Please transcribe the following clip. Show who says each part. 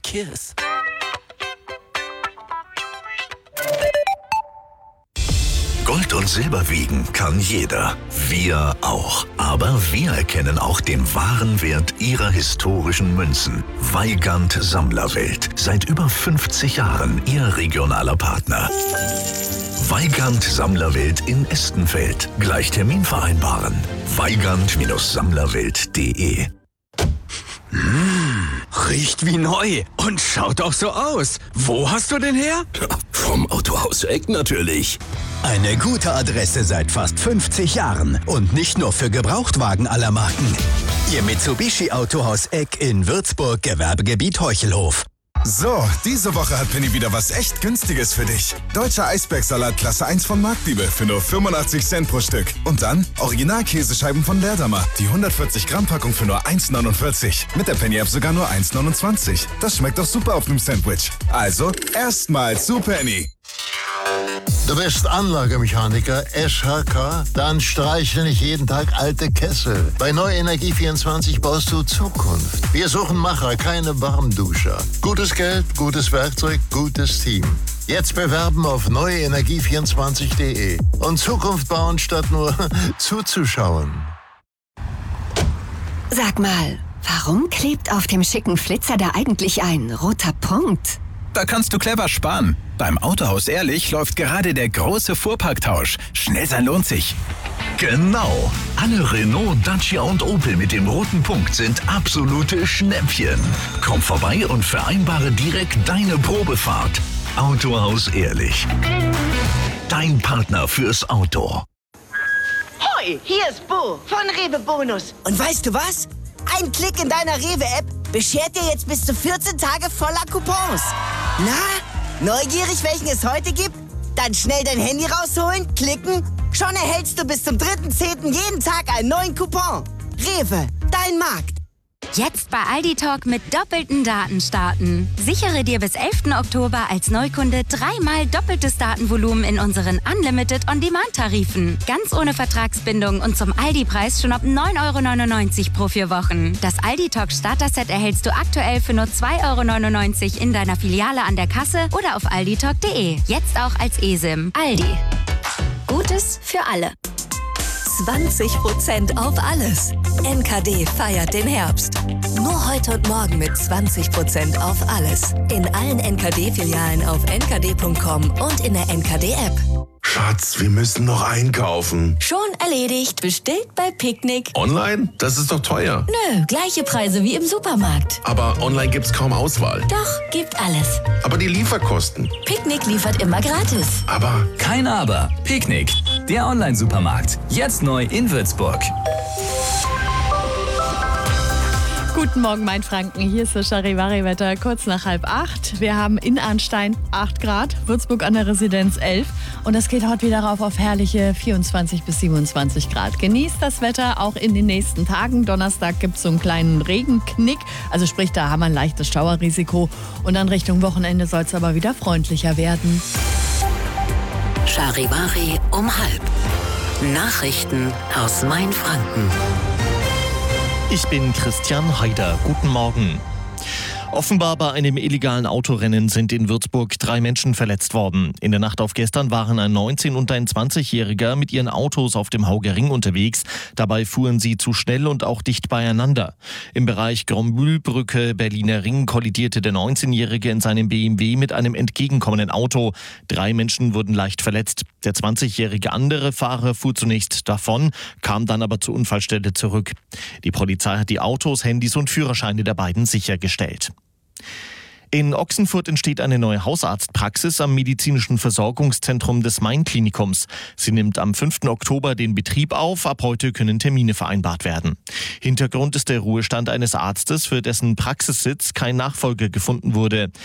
Speaker 1: kiss.
Speaker 2: Gold und Silber wiegen kann jeder. Wir auch. Aber wir erkennen auch den wahren Wert Ihrer historischen Münzen. Weigand Sammlerwelt. Seit über 50 Jahren Ihr regionaler Partner. Weigand Sammlerwelt in Estenfeld. Gleich Termin vereinbaren. Weigand-Sammlerwelt.de.
Speaker 1: Riecht wie neu und schaut auch so aus. Wo hast du den her?
Speaker 3: Vom Autohaus Eck natürlich.
Speaker 4: Eine gute Adresse seit fast 50 Jahren und nicht nur für Gebrauchtwagen aller Marken. Ihr Mitsubishi Autohaus Eck in Würzburg, Gewerbegebiet Heuchelhof.
Speaker 5: So, diese Woche hat Penny wieder was echt Günstiges für dich. Deutscher Eisbergsalat Klasse 1 von Marktliebe für nur 85 Cent pro Stück. Und dann Original-Käsescheiben von Leerdammer. Die 140 Gramm Packung für nur 1,49. Mit der Penny-App sogar nur 1,29. Das schmeckt doch super auf einem Sandwich. Also, erstmal zu Penny.
Speaker 6: Du bist Anlagemechaniker, SHK? Dann streichle nicht jeden Tag alte Kessel. Bei Neuenergie24 baust du Zukunft. Wir suchen Macher, keine Warmduscher. Gutes Geld, gutes Werkzeug, gutes Team. Jetzt bewerben auf neuenergie24.de und Zukunft bauen statt nur zuzuschauen.
Speaker 7: Sag mal, warum klebt auf dem schicken Flitzer da eigentlich ein roter Punkt?
Speaker 8: Da kannst du clever sparen. Beim Autohaus Ehrlich läuft gerade der große Fuhrparktausch. Schnell sein lohnt sich.
Speaker 2: Genau. Alle Renault, Dacia und Opel mit dem roten Punkt sind absolute Schnäppchen. Komm vorbei und vereinbare direkt deine Probefahrt. Autohaus Ehrlich. Dein Partner fürs Auto.
Speaker 9: Hoi, hier ist Bo von Rewe Bonus. Und weißt du was? Ein Klick in deiner Rewe-App beschert dir jetzt bis zu 14 Tage voller Coupons. Na, neugierig, welchen es heute gibt? Dann schnell dein Handy rausholen, klicken. Schon erhältst du bis zum 3.10. jeden Tag einen neuen Coupon. Rewe, dein Markt.
Speaker 10: Jetzt bei Aldi Talk mit doppelten Daten starten. Sichere dir bis 11. Oktober als Neukunde 3-mal doppeltes Datenvolumen in unseren Unlimited On-Demand-Tarifen. Ganz ohne Vertragsbindung und zum Aldi-Preis schon ab 9,99 € pro 4 Wochen. Das Aldi Talk Starter-Set erhältst du aktuell für nur 2,99 € in deiner Filiale an der Kasse oder auf alditalk.de. Jetzt auch als eSIM. Aldi. Gutes für alle.
Speaker 11: 20% auf alles. NKD feiert den Herbst. Nur heute und morgen mit 20% auf alles. In allen NKD-Filialen auf nkd.com und in der NKD-App.
Speaker 3: Schatz, wir müssen noch einkaufen.
Speaker 11: Schon erledigt. Bestellt bei Picknick.
Speaker 3: Online? Das ist doch teuer.
Speaker 11: Nö, gleiche Preise wie im Supermarkt.
Speaker 3: Aber online gibt's kaum Auswahl.
Speaker 11: Doch, gibt alles.
Speaker 3: Aber die Lieferkosten?
Speaker 11: Picknick liefert immer gratis.
Speaker 3: Aber...
Speaker 12: Kein Aber. Picknick, der Online-Supermarkt. Jetzt neu in Würzburg.
Speaker 13: Guten Morgen, Mainfranken. Hier ist das Charivari-Wetter kurz nach 7:30. Wir haben in Arnstein 8 Grad, Würzburg an der Residenz 11. Und es geht heute wieder rauf auf herrliche 24 bis 27 Grad. Genießt das Wetter auch in den nächsten Tagen. Donnerstag gibt es so einen kleinen Regenknick. Also sprich, da haben wir ein leichtes Schauerrisiko. Und dann Richtung Wochenende soll es aber wieder freundlicher werden.
Speaker 14: Charivari um 7:30. Nachrichten aus Mainfranken.
Speaker 15: Ich bin Christian Haider. Guten Morgen. Offenbar bei einem illegalen Autorennen sind in Würzburg 3 Menschen verletzt worden. In der Nacht auf gestern waren ein 19- und ein 20-Jähriger mit ihren Autos auf dem Hauger Ring unterwegs. Dabei fuhren sie zu schnell und auch dicht beieinander. Im Bereich Grombühlbrücke, Berliner Ring, kollidierte der 19-Jährige in seinem BMW mit einem entgegenkommenden Auto. 3 Menschen wurden leicht verletzt. Der 20-jährige andere Fahrer fuhr zunächst davon, kam dann aber zur Unfallstelle zurück. Die Polizei hat die Autos, Handys und Führerscheine der beiden sichergestellt. In Ochsenfurt entsteht eine neue Hausarztpraxis am medizinischen Versorgungszentrum des Main-Klinikums. Sie nimmt am 5. Oktober den Betrieb auf. Ab heute können Termine vereinbart werden. Hintergrund ist der Ruhestand eines Arztes, für dessen Praxissitz kein Nachfolger gefunden wurde.